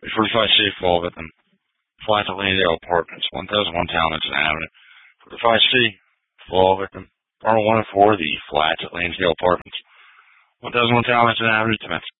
45C, Fall Victim. Flat at Landale Apartments, 1001 Talmadge Avenue. 45C, Fall Victim. Apartment 1 and 4, the Flats at Lansdale Apartments, 1001 Talmadge Avenue, Temecula.